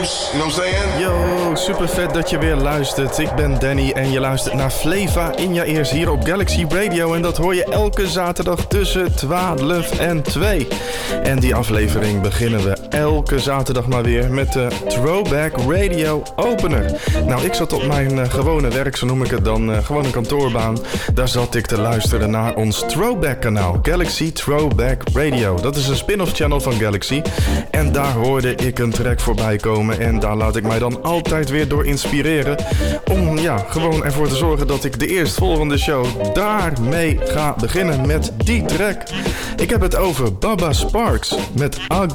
jams, you know what I'm saying? Yo, super vet dat je weer luistert. Ik ben Danny en je luistert naar Flava in je ears hier op Galaxy Radio. En dat hoor je elke zaterdag tussen 12 en 2. En die aflevering beginnen we elke zaterdag maar weer met de Throwback Radio Opener. Nou, ik zat op mijn gewone werk, zo noem ik het dan, gewoon een kantoorbaan. Daar zat ik te luisteren naar ons Throwback kanaal, Galaxy Throwback Radio. Dat is een spin-off channel van Galaxy. En daar hoorde ik een track voorbij komen. En daar laat ik mij dan altijd weer door inspireren. Om gewoon ervoor te zorgen dat ik de eerstvolgende show daarmee ga beginnen met die track. Ik heb het over Baba Sparks met